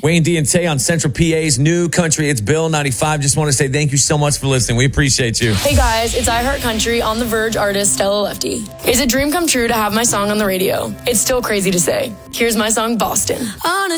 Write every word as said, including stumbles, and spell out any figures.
Wayne D and Tay on Central P A's new country. It's Bill ninety-five. Just want to say thank you so much for listening. We appreciate you. Hey guys, it's I Heart Country on The Verge artist Stella Lefty. It's a dream come true to have my song on the radio. It's still crazy to say. Here's my song, Boston. On a